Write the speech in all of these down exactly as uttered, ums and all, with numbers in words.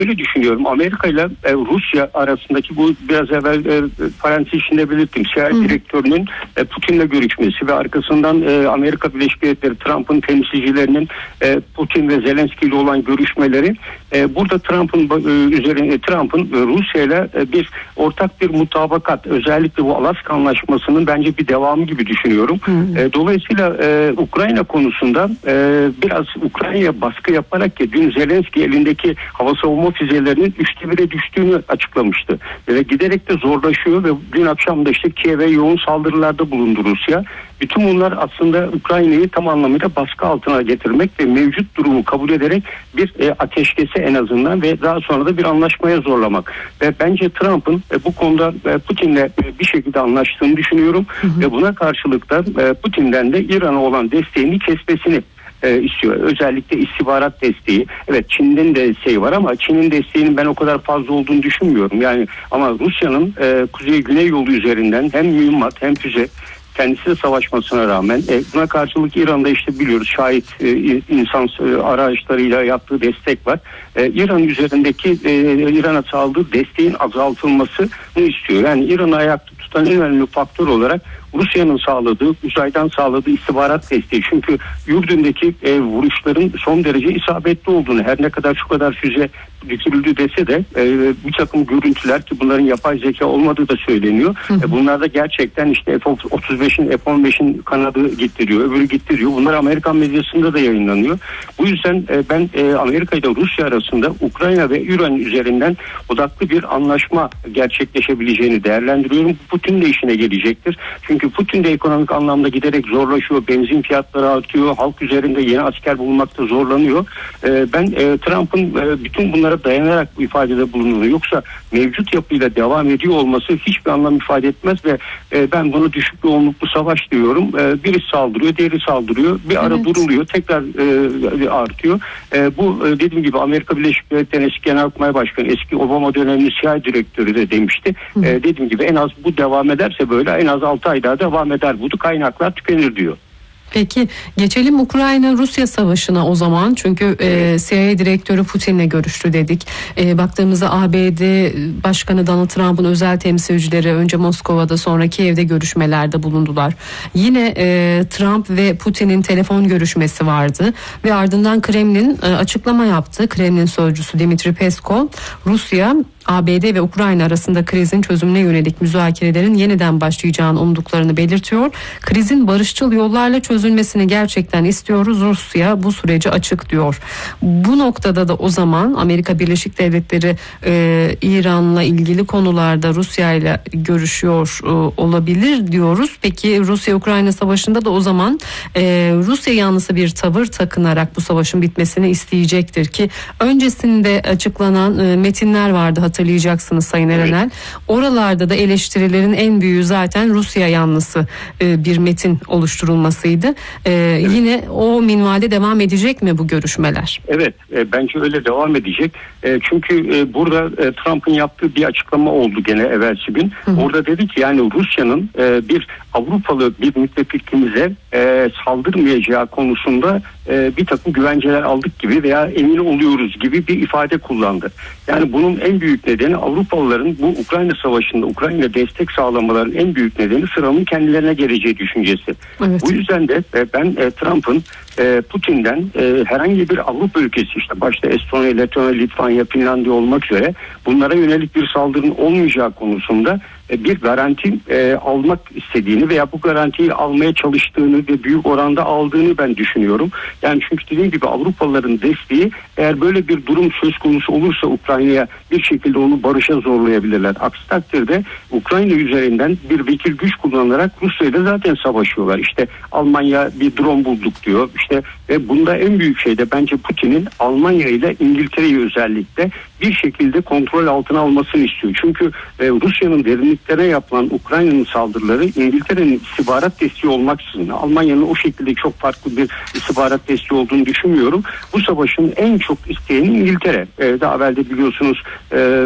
öyle düşünüyorum. Amerika ile e, Rusya arasındaki bu biraz evvel e, parantez içinde belirttim. C I A direktörünün e, Putin'le görüşmesi ve arkasından e, Amerika Birleşik Devletleri Trump'ın temsilcilerinin e, Putin ve Zelenski ile olan görüşmeleri e, burada Trump'ın e, üzerine Trump'ın e, Rusya ile e, bir ortak bir mutabakat, özellikle bu Alaska Anlaşması'nın bence bir devamı gibi düşünüyorum. E, dolayısıyla e, Ukrayna konusunda e, biraz Ukrayna'ya baskı yaparak ki dün Zelenski elindeki hava savunma füzelerinin üçte bire düştüğünü açıklamıştı. Ve giderek de zorlaşıyor ve dün akşam da işte Kiev'e yoğun saldırılarda bulundu Rusya. Bütün bunlar aslında Ukrayna'yı tam anlamıyla baskı altına getirmek ve mevcut durumu kabul ederek bir e, ateşkese en azından ve daha sonra da bir anlaşmaya zorlamak. Ve bence Trump'ın e, bu konuda e, Putin'le e, bir şekilde anlaştığını düşünüyorum. Hı hı. Ve buna karşılık da e, Putin'den de İran'a olan desteğini kesmesini E, istiyor. Özellikle istihbarat desteği. Evet, Çin'in de desteği var ama Çin'in desteğinin ben o kadar fazla olduğunu düşünmüyorum. Yani ama Rusya'nın e, kuzey-güney yolu üzerinden hem mühimmat hem füze kendisi savaşmasına rağmen e, buna karşılık İran'da işte biliyoruz şahit e, insan e, araçlarıyla yaptığı destek var. E, İran üzerindeki e, İran'a sağladığı desteğin azaltılmasını istiyor. Yani İran'ı ayakta tutan en önemli faktör olarak Rusya'nın sağladığı, uzaydan sağladığı istihbarat desteği. Çünkü Ürdün'deki e, vuruşların son derece isabetli olduğunu, her ne kadar şu kadar füze düşürüldü dese de e, bir takım görüntüler ki bunların yapay zeka olmadığı da söyleniyor. Hı hı. E, bunlar da gerçekten işte F otuz beşin F on beşin kanadı gittiriyor, öbürü gittiriyor. Bunlar Amerikan medyasında da yayınlanıyor. Bu yüzden e, ben e, Amerika ile Rusya arasında Ukrayna ve İran üzerinden odaklı bir anlaşma gerçekleşebileceğini değerlendiriyorum. Putin de işine gelecektir. Çünkü Putin de ekonomik anlamda giderek zorlaşıyor. Benzin fiyatları artıyor. Halk üzerinde yeni asker bulmakta zorlanıyor. E, ben e, Trump'ın e, bütün bunlara dayanarak bu ifadede bulunuyor. Yoksa mevcut yapıyla devam ediyor olması hiçbir anlam ifade etmez ve e, ben bunu düşük yoğunluklu savaş diyorum. E, biri saldırıyor, diğeri saldırıyor. Bir ara evet. duruluyor, tekrar e, artıyor. E, bu e, dediğim gibi Amerika Birleşik Devletleri eski Genelkurmay Başkanı, eski Obama dönemli C I A direktörü de demişti. E, dediğim gibi en az bu devam ederse böyle en az altı ay daha devam eder. Bu kaynaklar tükenir diyor. Peki geçelim Ukrayna-Rusya savaşına o zaman. Çünkü e, C I A direktörü Putin'le görüştü dedik. E, baktığımızda A B D Başkanı Donald Trump'ın özel temsilcileri önce Moskova'da sonra Kiev'de görüşmelerde bulundular. Yine e, Trump ve Putin'in telefon görüşmesi vardı ve ardından Kremlin e, açıklama yaptı. Kremlin sözcüsü Dmitri Peskov, Rusya A B D ve Ukrayna arasında krizin çözümüne yönelik müzakerelerin yeniden başlayacağını umduklarını belirtiyor. Krizin barışçıl yollarla çözülmesini gerçekten istiyoruz. Rusya bu sürece açık diyor. Bu noktada da o zaman Amerika Birleşik Devletleri e, İran'la ilgili konularda Rusya ile görüşüyor e, olabilir diyoruz. Peki Rusya-Ukrayna savaşında da o zaman e, Rusya yanlısı bir tavır takınarak bu savaşın bitmesini isteyecektir ki öncesinde açıklanan e, metinler vardı, hatırlayacaksınız Sayın Erenel. Oralarda da eleştirilerin en büyüğü zaten Rusya yanlısı e, bir metin oluşturulmasıydı. E, evet. Yine o minvalde devam edecek mi bu görüşmeler? Evet, e, bence öyle devam edecek. E, çünkü e, burada e, Trump'ın yaptığı bir açıklama oldu gene evvelsi gün. Hı hı. Orada dedi ki yani Rusya'nın e, bir Avrupalı bir müttefikimize e, saldırmayacağı konusunda e, bir takım güvenceler aldık gibi veya emin oluyoruz gibi bir ifade kullandı. Yani bunun en büyük nedeni Avrupalıların bu Ukrayna Savaşı'nda Ukrayna destek sağlamaların en büyük nedeni sıranın kendilerine geleceği düşüncesi. Evet. Bu yüzden de e, ben e, Trump'ın e, Putin'den e, herhangi bir Avrupa ülkesi işte başta Estonya, Letonya, Litvanya, Finlandiya olmak üzere bunlara yönelik bir saldırının olmayacağı konusunda bir garanti e, almak istediğini veya bu garantiyi almaya çalıştığını ve büyük oranda aldığını ben düşünüyorum. Yani çünkü dediğim gibi Avrupalıların desteği eğer böyle bir durum söz konusu olursa Ukrayna'ya bir şekilde onu barışa zorlayabilirler. Aksi takdirde Ukrayna üzerinden bir vekil güç kullanarak Rusya'yla zaten savaşıyorlar. İşte Almanya bir drone bulduk diyor. İşte ve bunda en büyük şey de bence Putin'in Almanya ile İngiltere'yi özellikle bir şekilde kontrol altına almasını istiyor. Çünkü e, Rusya'nın derinliklere yapılan Ukrayna'nın saldırıları İngiltere'nin istihbarat desteği olmaksızın Almanya'nın o şekilde çok farklı bir istihbarat desteği olduğunu düşünmüyorum. Bu savaşın en çok isteyeni İngiltere. E, daha evvel de biliyorsunuz e,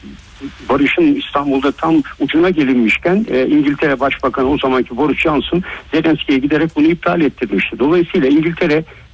barışın İstanbul'da tam ucuna gelinmişken e, İngiltere Başbakanı o zamanki Boris Johnson Zelenski'ye giderek bunu iptal ettirmişti. Dolayısıyla İngiltere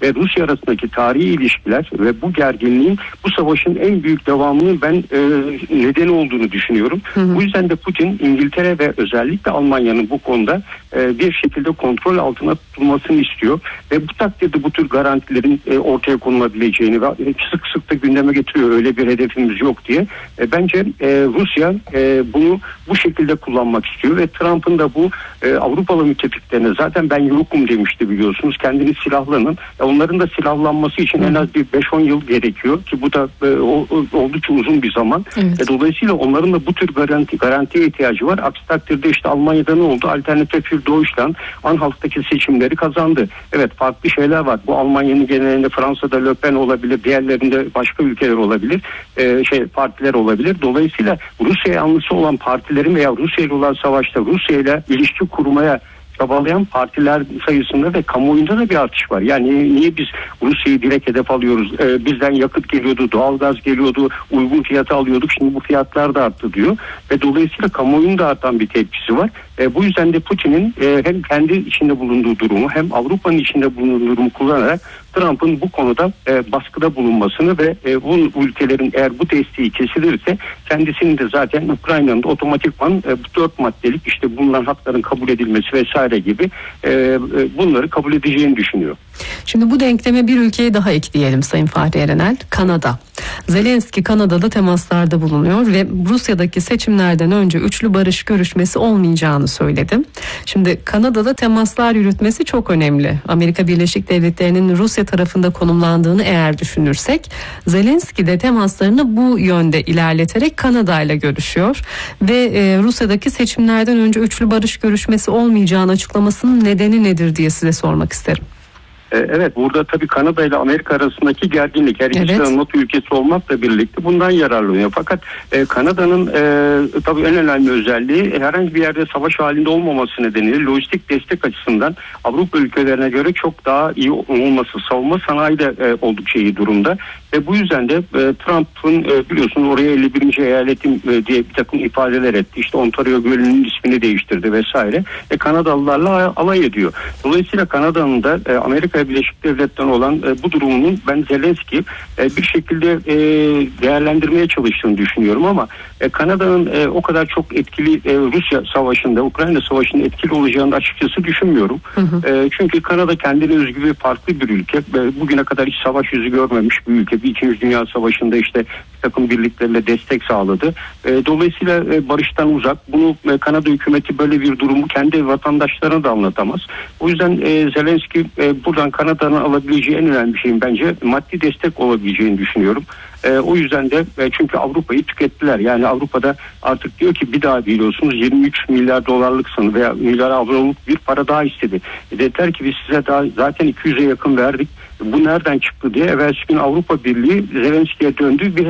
ve Rusya arasındaki tarihi ilişkiler ve bu gerginliğin bu savaşın en büyük devamının ben e, nedeni olduğunu düşünüyorum. Hı hı. Bu yüzden de Putin İngiltere ve özellikle Almanya'nın bu konuda e, bir şekilde kontrol altına tutulmasını istiyor ve bu takdirde bu tür garantilerin e, ortaya konulabileceğini ve sık sık da gündeme getiriyor, öyle bir hedefimiz yok diye. E, bence e, Rusya e, bunu bu şekilde kullanmak istiyor ve Trump'ın da bu e, Avrupalı müttefiklerine zaten ben yokum demişti, biliyorsunuz. Kendini silahlanın. E, onların da silahlanması için en az bir beş on yıl gerekiyor ki bu da e, o, oldukça uzun bir zaman. Evet. E, dolayısıyla onların da bu tür garanti garantiye ihtiyacı var. Aksi takdirde işte Almanya'da ne oldu? Alternatif für Deutschland Anhalt'taki seçimleri kazandı. Evet, farklı şeyler var. Bu Almanya'nın genelinde Fransa'da Le Pen olabilir, diğerlerinde başka ülkeler olabilir, e, şey partiler olabilir. Dolayısıyla Rusya yanlısı olan partilerin veya Rusya ile olan savaşta Rusya ile ilişki kurmaya çabalayan partiler sayısında ve kamuoyunda da bir artış var. Yani niye biz Rusya'yı direkt hedef alıyoruz? Ee, bizden yakıt geliyordu, doğalgaz geliyordu, uygun fiyata alıyorduk. Şimdi bu fiyatlar da arttı diyor. Ve dolayısıyla kamuoyunda artan bir tepkisi var. E, bu yüzden de Putin'in e, hem kendi içinde bulunduğu durumu hem Avrupa'nın içinde bulunduğu durumu kullanarak Trump'ın bu konuda e, baskıda bulunmasını ve e, bu ülkelerin eğer bu desteği kesilirse kendisinin de zaten Ukrayna'nın otomatikman e, bu dört maddelik işte bulunan hakların kabul edilmesi vesaire gibi e, e, bunları kabul edeceğini düşünüyor. Şimdi bu denkleme bir ülkeyi daha ekleyelim Sayın Fahri Erenel, Kanada. Zelenski Kanada'da temaslarda bulunuyor ve Rusya'daki seçimlerden önce üçlü barış görüşmesi olmayacağını söyledi. Şimdi Kanada'da temaslar yürütmesi çok önemli. Amerika Birleşik Devletleri'nin Rusya tarafında konumlandığını eğer düşünürsek, Zelenski de temaslarını bu yönde ilerleterek Kanada ile görüşüyor ve e, Rusya'daki seçimlerden önce üçlü barış görüşmesi olmayacağını açıklamasının nedeni nedir diye size sormak isterim. Evet, burada tabii Kanada ile Amerika arasındaki gerginlik her ikisi evet. NATO ülkesi olmakla birlikte bundan yararlanıyor. Fakat e, Kanada'nın e, tabii en önemli özelliği herhangi bir yerde savaş halinde olmaması nedeniyle lojistik destek açısından Avrupa ülkelerine göre çok daha iyi olması, savunma sanayi de e, oldukça iyi durumda. Ve bu yüzden de e, Trump'ın e, biliyorsunuz oraya elli birinci eyaletim e, diye bir takım ifadeler etti. İşte Ontario Gölü'nün ismini değiştirdi vesaire. E, Kanadalılarla alay ediyor. Dolayısıyla Kanada'nın da e, Amerika Birleşik Devletleri'nden olan e, bu durumunun ben Zelenski e, bir şekilde e, değerlendirmeye çalıştığını düşünüyorum ama e, Kanada'nın e, o kadar çok etkili e, Rusya savaşında, Ukrayna savaşında etkili olacağını açıkçası düşünmüyorum. Hı hı. E, çünkü Kanada kendine özgü ve farklı bir ülke. E, bugüne kadar hiç savaş yüzü görmemiş bir ülke. Bir İkinci Dünya Savaşı'nda işte bir takım birliklerle destek sağladı. E, dolayısıyla e, barıştan uzak. Bunu e, Kanada hükümeti böyle bir durumu kendi vatandaşlarına da anlatamaz. O yüzden e, Zelenski e, buradan Kanada'nın alabileceği en önemli şeyin bence maddi destek olabileceğini düşünüyorum. E, o yüzden de e, çünkü Avrupa'yı tükettiler. Yani Avrupa'da artık diyor ki bir daha biliyorsunuz yirmi üç milyar dolarlık sanı veya milyar avroluk bir para daha istedi. E, dediler ki biz size daha zaten iki yüze yakın verdik. Bu nereden çıktı diye evvelsi gün Avrupa Birliği Zelenski'ye döndü. Bir